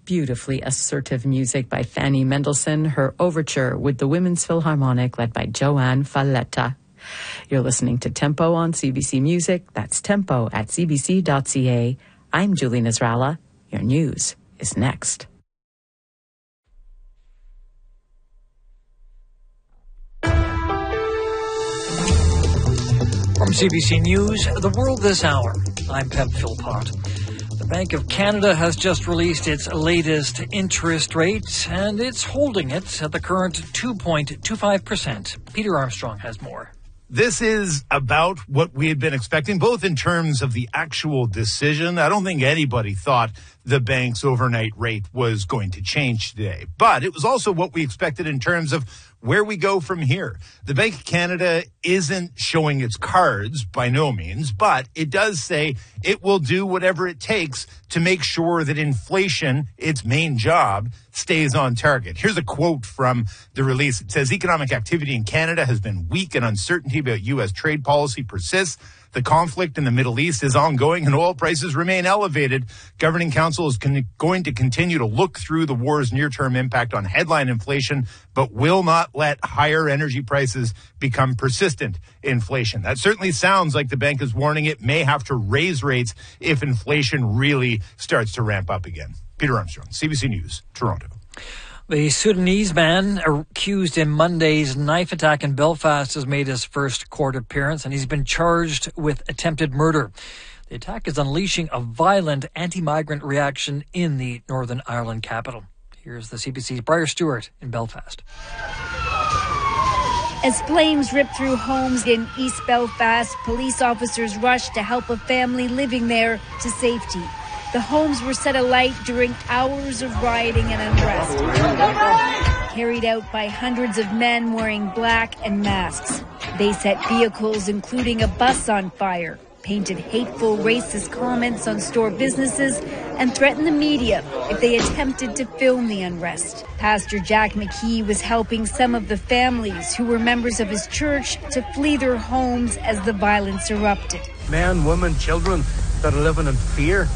Beautifully assertive music by Fanny Mendelssohn, her overture with the Women's Philharmonic led by Joanne Falletta. You're listening to Tempo on CBC Music. That's Tempo at cbc.ca. I'm Julie Nasrallah. Your news is next. From CBC News, The World This Hour, I'm Pep Philpott. The Bank of Canada has just released its latest interest rate, and it's holding it at the current 2.25%. Peter Armstrong has more. This is about what we had been expecting, both in terms of the actual decision. I don't think anybody thought the bank's overnight rate was going to change today. But it was also what we expected in terms of where we go from here. The Bank of Canada isn't showing its cards by no means, but it does say it will do whatever it takes to make sure that inflation, its main job, stays on target. Here's a quote from the release. It says, economic activity in Canada has been weak and uncertainty about U.S. trade policy persists. The conflict in the Middle East is ongoing and oil prices remain elevated. Governing Council is going to continue to look through the war's near-term impact on headline inflation, but will not let higher energy prices become persistent inflation. That certainly sounds like the bank is warning it may have to raise rates if inflation really starts to ramp up again. Peter Armstrong, CBC News, Toronto. The Sudanese man accused in Monday's knife attack in Belfast has made his first court appearance, and he's been charged with attempted murder. The attack is unleashing a violent anti-migrant reaction in the Northern Ireland capital. Here's the CBC's Briar Stewart in Belfast. As flames rip through homes in East Belfast, police officers rushed to help a family living there to safety. The homes were set alight during hours of rioting and unrest, carried out by hundreds of men wearing black and masks. They set vehicles, including a bus, on fire, painted hateful, racist comments on store businesses, and threatened the media if they attempted to film the unrest. Pastor Jack McKee was helping some of the families who were members of his church to flee their homes as the violence erupted. Men, women, children that are living in fear.